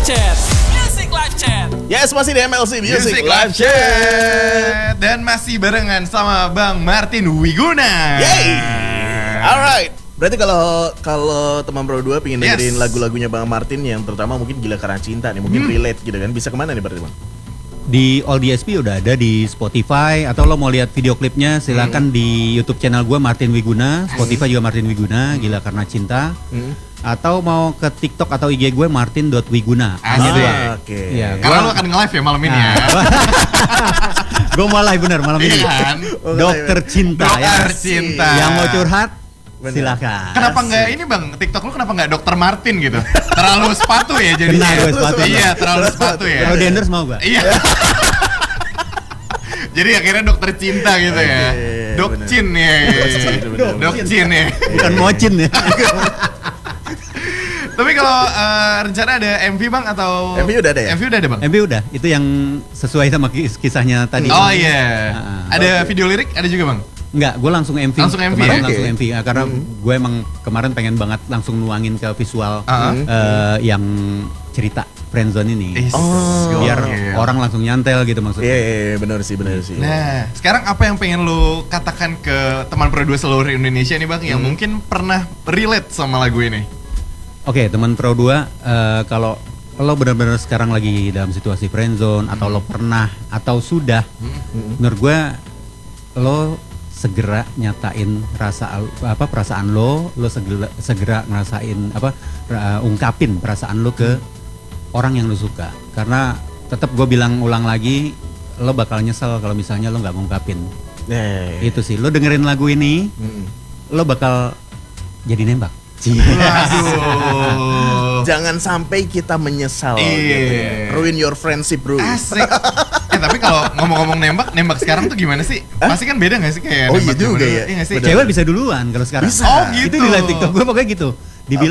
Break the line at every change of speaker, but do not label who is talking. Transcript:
Chat. Music Live Chat.
Yes, masih di MLC Music Live Chat.
Dan masih barengan sama Bang Martin Wiguna.
Yay. Alright. Berarti kalau teman Pro 2 pengen dengerin lagu-lagunya Bang Martin yang terutama mungkin Gila Karena Cinta nih, mungkin relate gitu kan, bisa kemana nih berarti Bang?
Di All DSP udah ada di Spotify, atau lo mau lihat video klipnya silakan di YouTube channel gue Martin Wiguna, Spotify juga Martin Wiguna, Gila Karena Cinta. Atau mau ke TikTok atau IG gue martin.wiguna.
Oke.
Ya,
Karena lo akan nge-live ya malam ini ya.
Gue mau live bener malam ini.
Kan?
Dokter Cinta ya.
Dokter Cinta.
Yang mau curhat
Bener.
silakan.
Kenapa nggak ini Bang, TikTok lu kenapa nggak Dokter Martin gitu? Terlalu sepatu ya jadinya.
Kena gue sepatu.
Iya, terlalu sepatu ya.
Kalau di endorse mau gue.
Iya. Jadi akhirnya Dokter Cinta gitu ya. Dokcin ya. Dokcin ya.
Bukan mocin ya.
Tapi kalau rencana ada MV Bang atau
MV udah ada ya?
MV udah ada Bang?
MV udah, itu yang sesuai sama kisahnya tadi.
Oh iya. Ada video lirik ada juga Bang?
Enggak, gue langsung MV.
Langsung MV
Kemarin
ya?
langsung MV karena gue emang kemarin pengen banget langsung nuangin ke visual yang cerita friendzone ini. Biar orang langsung nyantel gitu maksudnya.
Iya, benar sih.
Nah, sekarang apa yang pengen lu katakan ke teman Pro 2 seluruh Indonesia nih Bang yang mungkin pernah relate sama lagu ini?
Oke, teman Pro 2, kalau lo benar-benar sekarang lagi dalam situasi friendzone atau lo pernah atau sudah, menurut gue lo segera nyatain perasaan lo segera ngerasain ungkapin perasaan lo ke orang yang lo suka. Karena tetap gue bilang ulang lagi, lo bakal nyesel kalau misalnya lo nggak ngungkapin. Itu sih, lo dengerin lagu ini, lo bakal jadi nembak.
Waduh.
Jangan sampai kita menyesal.
Iya.
Gitu. Ruin your friendship, bro.
Asik. Tapi kalau ngomong-ngomong nembak sekarang tuh gimana sih? Pasti kan beda gak sih kayak
Oh,
nembak
iya juga
dulu?
ya.
Iya gak sih?
Cewek bisa duluan kalau sekarang.
Bisa.
Oh gitu.
Itu di live TikTok gue pokoknya gitu.